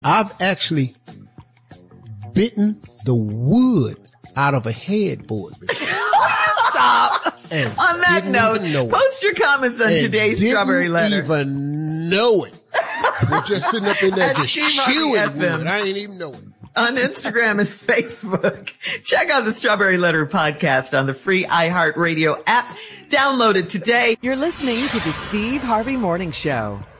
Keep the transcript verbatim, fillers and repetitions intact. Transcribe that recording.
I've actually bitten the wood out of a headboard. Stop. And on that note, post your comments on today's Strawberry Letter. Didn't even know it. We're just sitting up in there just chewing wood. I ain't even know it. On Instagram and Facebook. Check out the Strawberry Letter podcast on the free iHeartRadio app. Download it today. You're listening to the Steve Harvey Morning Show.